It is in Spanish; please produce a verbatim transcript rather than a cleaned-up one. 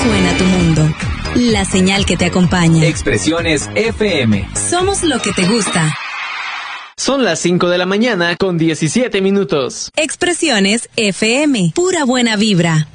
suena tu mundo. La señal que te acompaña. Expresiones F M. Somos lo que te gusta. Son las cinco de la mañana con diecisiete minutos. Expresiones F M. Pura buena vibra.